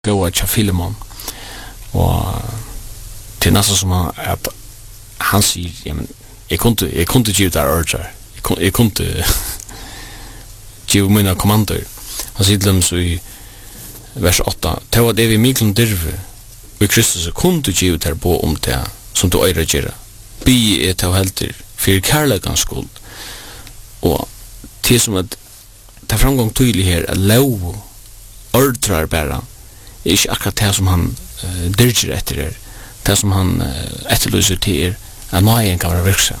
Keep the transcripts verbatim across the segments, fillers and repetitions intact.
gå till Filemon och till nästa som att han säger ja men jag kunde jag kunde ge där order jag kunde ge mina kommandor han säger dem så i vers åtta det var det vi mycket dirve vi Kristus kunde ge där på om det som du öra gera be it how helter för kärlekans skull och det som att ta framgång tydlig här att lov ordrar bara är inte akkurat det som han uh, dyrger efter er det som han uh, efterlyser till er att nøyen kan vara verksam.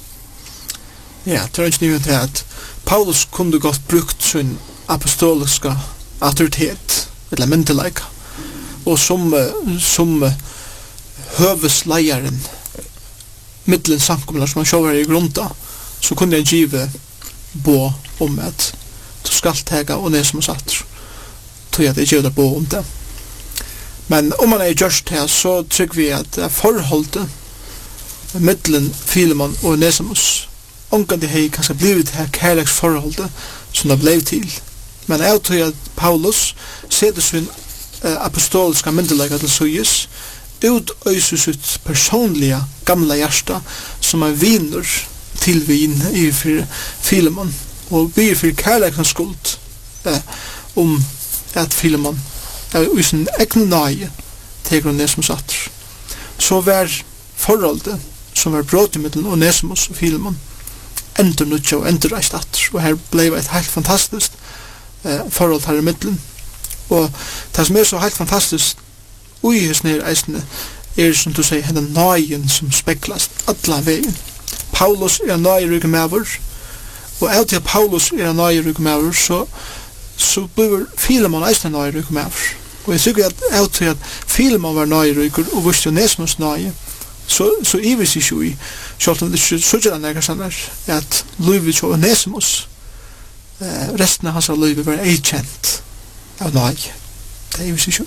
Ja, det är inte nytt att Paulus kunde gott brukt sin apostoliska autoritet eller mentalika och som som hövesleiaren mittlen samkomlar som han själv i grunda så kunde han giva bo om att du skall täga och det som är satt tror jag det ger det bo om det. Men om man är just här så tycker vi att förhållet mittlen Filemon och Onesimus onkan det hej kanske blivit här kärleksförhållet som det blev till. Men jag tror att Paulus sätter sin uh, apostoliska myndelägga till Sojus ut öjser sitt personliga gamla hjärta som är vinner till vin i för Filemon och blir för kärleksens skuld uh, om att Filemon uh, i sin egen nöje teger Onesimus att så var förhållet som var brott mellan Onesimus och Filemon enter nutja og enterreist atter og her blev et helt fantastisk eh, forhold her i middelen og det som er så helt fantastisk ui hos nere eisene er som du sier henne nøyen som speklas alla veien Paulus er en nøye rygge mever og av til Paulus er en nøye rygge mever så, så blir Filemon eisene nøye rygge mever og jeg tykker at av til at Filemon var nøye rygge og visste Onesimus nøye så så ivis is ju självt det skulle så jag när jag att Louis och Onesimus eh resten av hans liv var agent av nej det ivis is ju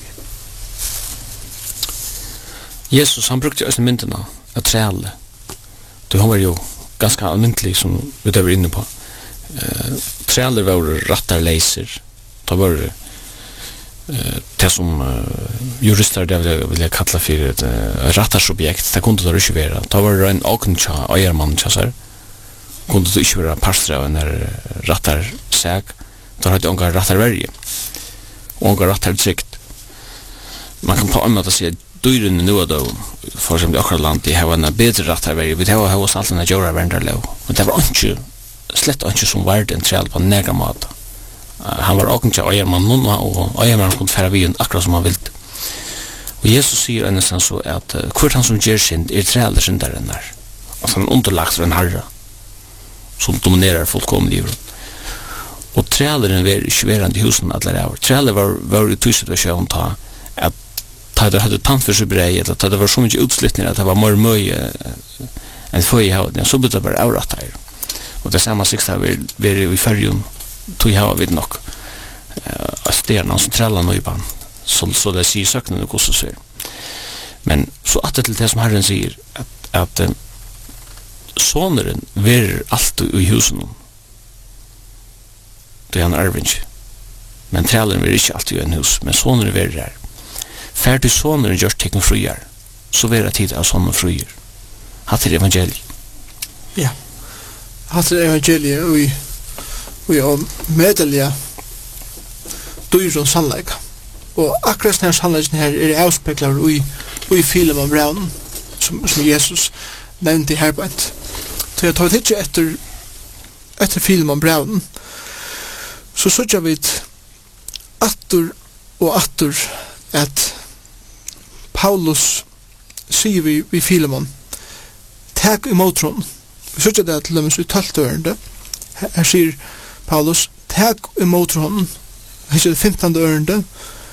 Jesus han brukte oss myndena att trälla du har ju ganska användlig som vi där inne på eh träller var rattar laser då var Uh, det som uh, jurister det vill, vill jag kalla för ett uh, rattarsobjekt det kunde det inte vara det var en åkentja eiermann så kunde det inte vara parstra av en rattarsäg då hade ångar rattarvärje ångar rattartrykt man kan på en måte säga dyren nu då för exempel akkurat land i har en bättre rattarvärje vi har hos allt den göra vänderlov men det var inte slett inte som värd en träll på nega mat han var åkent til eiermannen og eiermannen kunne fære vien akkurat som han vilt. Og Jesus sier nesten så at uh, hvert han som gjør synd er træler synderen der. Altså han underlagt for en herre som dominerer fullkommen livet. Og træleren var ikke verand i husen alle ræver. Træler var, var i tog situasjonen ta at ta det hadde tant for seg brei, eller ta det var så mye utslutning at det var mer mye uh, enn få i havet, så begynte det bare avratt her. Og det samme sikta var i fyrjun tog jag vid nok uh, sterna som trällar nu i ban så, så det sier søkene det gosse ser men så att det till det som Herren sier at, at uh, soneren ver alltid i husen det er en arvinge men trälaren ver ikke alltid i en hus men soneren ver der færdig soneren gjør tekken friar så ver tid av sonen friar hatt er evangeliet ja hatt er evangeliet og i vi har meddelja dyr sannleik og akkurat denne sannleiken her er avspeklar i, i Filemon Brown som, som Jesus nevnte i herbeid så jeg tar vi ikke etter etter Filemon Brown så sørger vi atter og atter at Paulus sier vi i Filemon takk imot hon vi sørger det til dem i tøltørende her sier Paulus, takk imot honom, det er femtende ørende,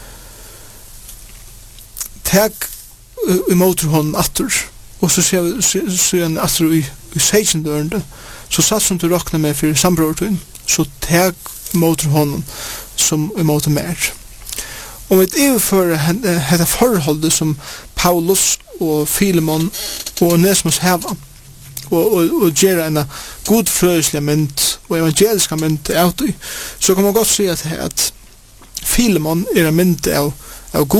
takk imot honom atter, og så sier han atter i, i sekstende ørende, så satt som du råkner med for sambrortun, så takk imot honom som imot mer. Og vi overfører dette forholdet som Paulus og Filemon og Onesimus heva, og, og, og gjøre en god frøyselig mynd og evangeliska mynd av det, så kan man godt si at, at Filemon er en mynd av av